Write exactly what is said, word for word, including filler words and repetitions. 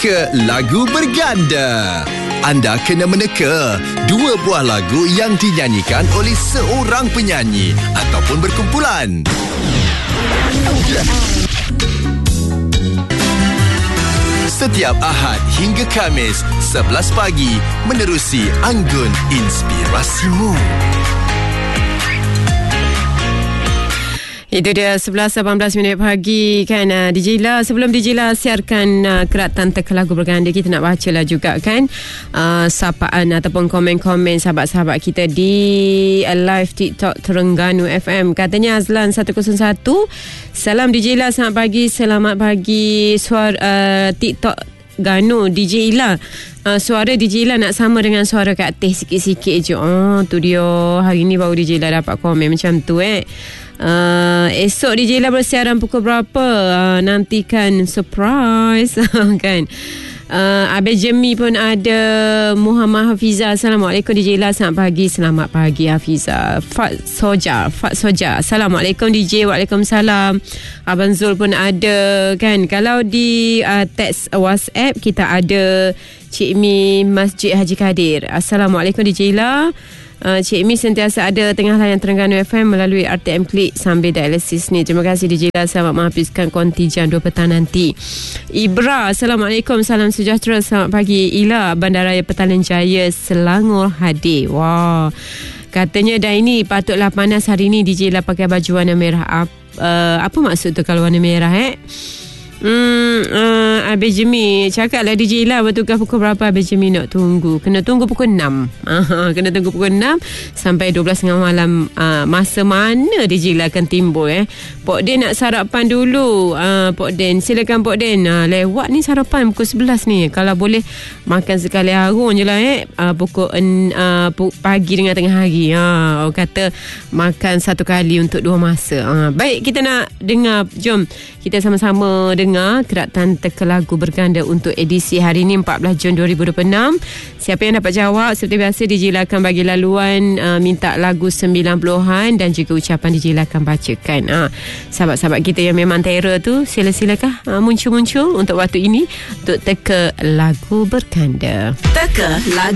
Teka lagu berganda. Anda kena meneka dua buah lagu yang dinyanyikan oleh seorang penyanyi ataupun berkumpulan. Setiap Ahad hingga Khamis sebelas pagi menerusi Anggun Inspirasimu. Itu dia sebelas lapan belas minit pagi kan, uh, D J La. Sebelum D J La siarkan uh, keratan teka lagu berganda, kita nak baca lah juga kan uh, sapaan ataupun komen-komen sahabat-sahabat kita di uh, live TikTok Terengganu F M. Katanya Azlan seratus satu, salam D J La, selamat pagi. Selamat pagi suara uh, TikTok Ganu D J Ila. Uh, suara D J Ila nak sama dengan suara Kak Teh sikit-sikit je. Oh tu dia, hari ni baru D J Ila dapat komen macam tu eh. Uh, esok D J Ila bersiaran pukul berapa? Uh, nantikan surprise kan. Uh, Abel Jemi pun ada. Muhammad Hafiza, Assalamualaikum D J Ila, selamat pagi. Selamat pagi Hafiza. Fat Soja, Fat Soja, Assalamualaikum D J. Waalaikumsalam. Abang Zul pun ada kan. Kalau di uh, teks WhatsApp kita ada Cik Mi Masjid Haji Kadir, Assalamualaikum D J Ila. Uh, Cik Mi sentiasa ada tengah layan Terengganu F M melalui R T M Klik sambil dialisis ni. Terima kasih D J Ila, selamat menghabiskan kontijan dua petang nanti. Ibra, Assalamualaikum, salam sejahtera, selamat pagi Ila. Bandaraya Petaling Jaya Selangor hadir. Wah, katanya dah ini patutlah panas hari ni. D J Ila pakai baju warna merah. Apa, uh, apa maksud tu kalau warna merah eh? Hmm, uh, Abel Jemi cakap lah D J Ila bertugas pukul berapa. Abel Jemi nak tunggu, kena tunggu pukul enam. uh, Kena tunggu pukul enam sampai dua belas tengah malam. uh, Masa mana D J Ila akan timbul eh? Pok Den nak sarapan dulu. uh, Pok Den, silakan Pok Den. uh, Lewat ni sarapan pukul sebelas ni. Kalau boleh makan sekali harun je lah eh. uh, Pukul uh, pagi dengan tengah hari. uh, Orang kata makan satu kali untuk dua masa. uh, Baik, kita nak dengar. Jom kita sama-sama dengar keratan teka lagu berganda untuk edisi hari ini empat belas Jun dua ribu dua puluh enam. Siapa yang dapat jawab, seperti biasa D J Ila akan bagi laluan uh, minta lagu sembilan puluhan dan juga ucapan D J Ila akan bacakan. uh, Sahabat-sahabat kita yang memang terror tu, sila-silakan uh, muncul-muncul untuk waktu ini untuk teka lagu berganda. Teka lagu